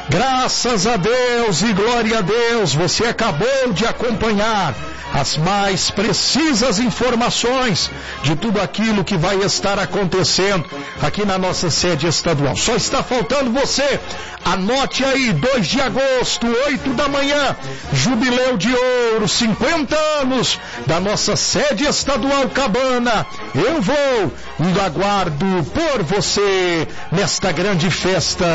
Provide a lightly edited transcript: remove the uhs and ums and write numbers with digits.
Graças a Deus e glória a Deus, você acabou de acompanhar as mais precisas informações de tudo aquilo que vai estar acontecendo aqui na nossa sede estadual. Só está faltando você. Anote aí, 2 de agosto, 8 da manhã, Jubileu de Ouro, 50 anos da nossa sede estadual Cabana. Eu vou e aguardo por você nesta grande festa.